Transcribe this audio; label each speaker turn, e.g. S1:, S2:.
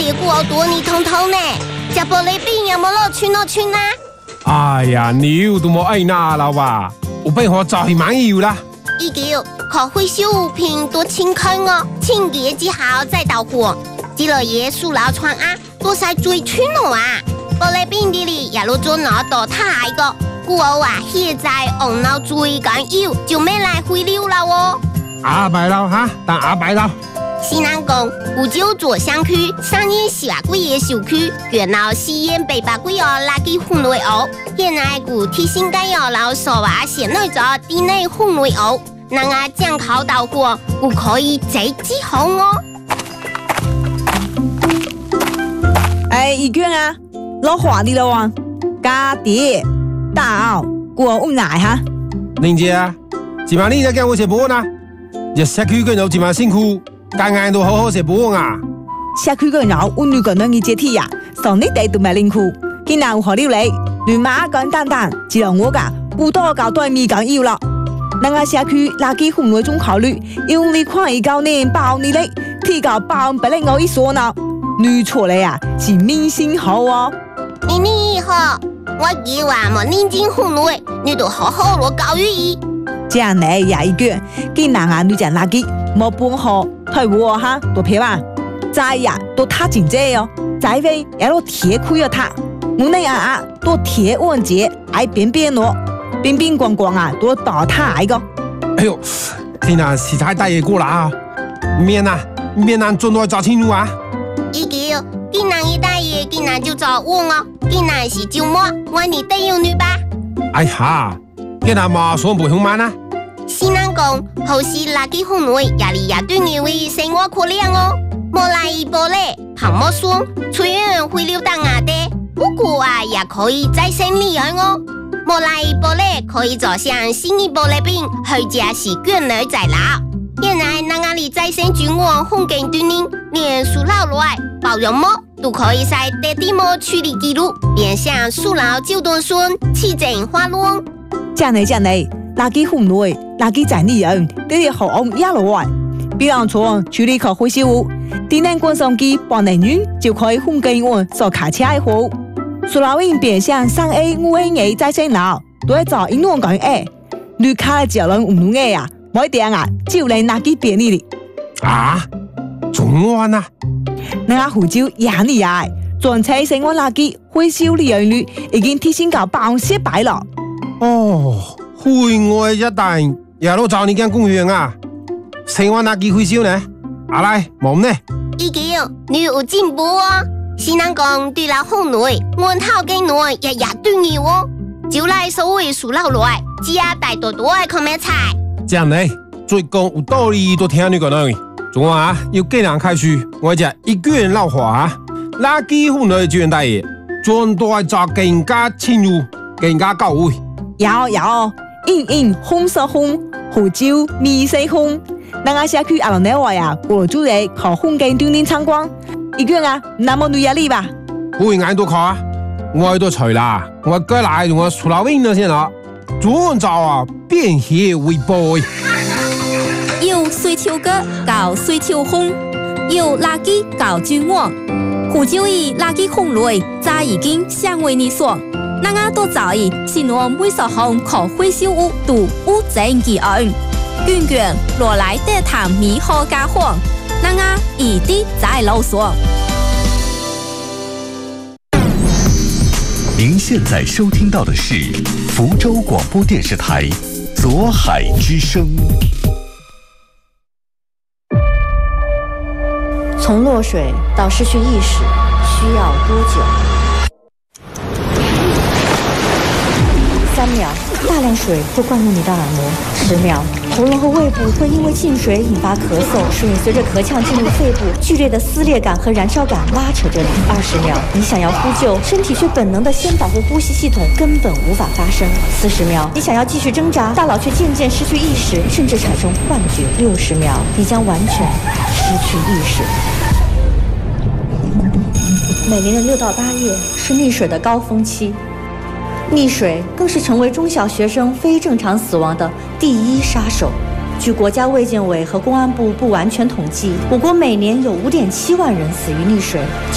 S1: 爷姑好多你通通呢，吃玻璃饼有冇落去啦？
S2: 哎呀，你有多么爱拿了吧？我被我早已满意啦。
S1: 依叫可回收物品多清空哦，清洁之後再到貨。只落嘢塑料窗啊，多晒最穿咯啊！玻璃餅啲里也落咗攞到太個，故我話現在紅腦最緊要就咩嚟回流啦喎。
S2: 阿伯佬哈，但阿伯佬。
S1: 西南港湖州左鄉區3年下個月小區，原來西煙北八個月垃圾分類哦。現在古提醒緊要老所話現內咗地內分類哦，那個將考到過，古可以直接好哦。
S3: 哎，一卷啊，老花的了哇，家爹大奥，我唔来哈。
S2: 玲姐啊，今晚你在跟我食飯啊？日社區嘅有今晚辛苦。間間都好好食飯啊！
S3: 社區個人我女個人嘅接體呀，上你哋都買零褲，今日有何料理？亂馬簡單單，只有我噶不多搞對面講要啦。那個社區垃圾分類中考慮，用你看一高年包你嘞，提高包不能我一說呢。女錯嘞呀，是明星好哦。
S1: 你好，我以為冇認真分類，你都好好落教育意。
S3: 這樣呢也一句，今日啊女講垃圾冇半好。退伍哈，多撇吧，再呀多他真濟哦，再飛也都鐵虧了他，我那啊多鐵穩節，愛邊邊咯，邊邊光光啊多倒他來個。
S2: 哎呦，天啊，時太大嘢過啦啊！面盡來找清楚啊！
S1: 依叫今日一大爺，今日就找我哦，今日是周末，我你帶有女吧？
S2: 哎呀，今日嘛算不凶慢啊！
S1: 西南講好似垃圾分類，也嚟也對你為生活可憐哦。莫來一波嘞，旁莫說，雖然會流到牙的，不過啊也可以再生利用哦。莫來一波嘞，可以做像新一波的餅，或者是捲兒再撈。現在那個裡再生菌網風景對您，連塑料來包容膜都可以在地底膜處理記錄，變相塑料就斷酸，起整花luôn。
S3: 這樣垃圾分類，垃圾再利用，這些好用也落來。比方說處理可回收物，電能滾送機幫能源就可以分給我所開車的貨。塑料瓶變相3A、5A 再生爐，都係做應用講誒，你卡的腳輪唔用誒啊，每點啊就能垃圾便利哩。
S2: 啊，仲安啊？
S3: 那個湖州也厲害，全車生活垃圾回收利用率已經提升到100%了。
S2: 哦。戶外一帶也都找你間公園啊，生活垃圾回收呢？阿來，冇呢？
S1: 依叫你有進步哦。西南講對了分類，源頭嘅內也對要哦。就來所謂塑料來，只要帶多多嘅可咩菜。
S2: 這樣呢，最講有道理都聽你講啦。仲話要幾人開始，我只一個人老話，垃圾分類專大爺，專帶做更加清楚、更加到位。
S3: 有。影紅色紅，湖州米色紅，那個社區阿龍那話呀，我住嚟考風景鍛鍊參觀，一個人啊，那麼女壓力吧？
S2: 會眼都考啊，我都除啦，我過來用我塑料瓶了先啦，專找啊便攜為寶。
S4: 有水球哥搞水球紅，有垃圾搞菌網，湖州以垃圾分類，早已經相為你說。那個都早已新我每所項可回收物都無證記案，卷卷落來得談米好家伙，那個一定在囉嗦。
S5: 您現在收聽到的是福州廣播電視台左海之聲。
S6: 從落水到失去意識需要多久？3秒，大量水会灌入你的耳膜；10秒，喉咙和胃部会因为进水引发咳嗽，水随着咳呛进入肺部，剧烈的撕裂感和燃烧感拉扯着你。20秒，你想要呼救，身体却本能的先保护呼吸系统，根本无法发声。40秒，你想要继续挣扎，大脑却渐渐失去意识，甚至产生幻觉。60秒，你将完全失去意识。每年的6到8月是溺水的高峰期。溺水更是成为中小学生非正常死亡的第一杀手。据国家卫健委和公安部不完全统计，我国每年有5.7万人死于溺水。